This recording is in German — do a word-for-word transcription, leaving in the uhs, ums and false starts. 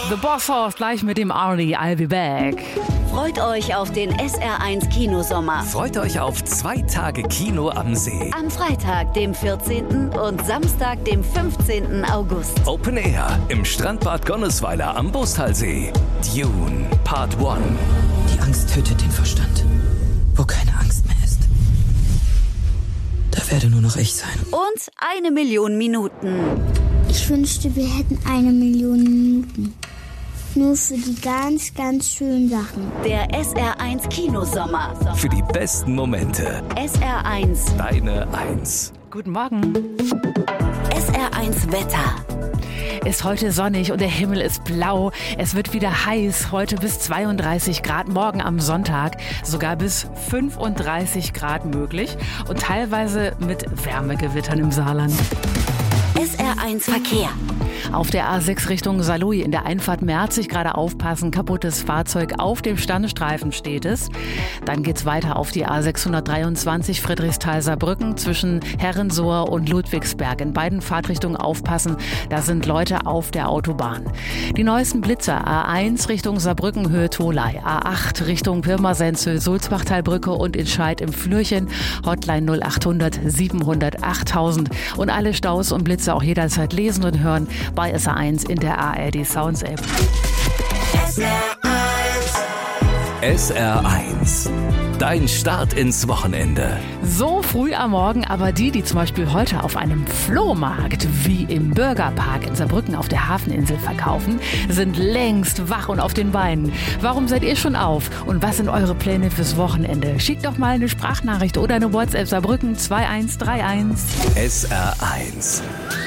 The Boss Horse gleich mit dem Arnie, I'll be back. Freut euch auf den S R eins Kinosommer. Freut euch auf zwei Tage Kino am See. Am Freitag, dem vierzehnten und Samstag, dem fünfzehnten August. Open Air im Strandbad Gonnesweiler am Bostalsee. Dune Part eins. Die Angst tötet den Verstand. Wo keine Angst mehr ist, da werde nur noch ich sein. Und eine Million Minuten. Ich wünschte, wir hätten eine Million Minuten. Nur für die ganz, ganz schönen Sachen. Der S R eins Kinosommer. Für die besten Momente. S R eins. Deine Eins. Guten Morgen. S R eins Wetter. Ist heute sonnig und der Himmel ist blau. Es wird wieder heiß, heute bis zweiunddreißig Grad, morgen am Sonntag sogar bis fünfunddreißig Grad möglich und teilweise mit Wärmegewittern im Saarland. S R eins Verkehr. Auf der A sechs Richtung Saarlouis in der Einfahrt Merzig gerade aufpassen, kaputtes Fahrzeug auf dem Standstreifen steht es. Dann geht's weiter auf die A sechshundertdreiundzwanzig Friedrichsthal-Saarbrücken zwischen Herrensohr und Ludwigsberg. In beiden Fahrtrichtungen aufpassen, da sind Leute auf der Autobahn. Die neuesten Blitzer: A eins Richtung Saarbrücken Höhe Tholey, A acht Richtung Pirmasens Sulzbachtalbrücke und in Scheid im Flürchen, Hotline null achthundert siebenhundert achttausend und alle Staus und Blitze auch jederzeit lesen und hören bei S R eins in der A R D Sounds App. S R eins. Dein Start ins Wochenende. So früh am Morgen, aber die, die zum Beispiel heute auf einem Flohmarkt wie im Bürgerpark in Saarbrücken auf der Hafeninsel verkaufen, sind längst wach und auf den Beinen. Warum seid ihr schon auf? Und was sind eure Pläne fürs Wochenende? Schickt doch mal eine Sprachnachricht oder eine WhatsApp Saarbrücken zwei eins drei eins. S R eins.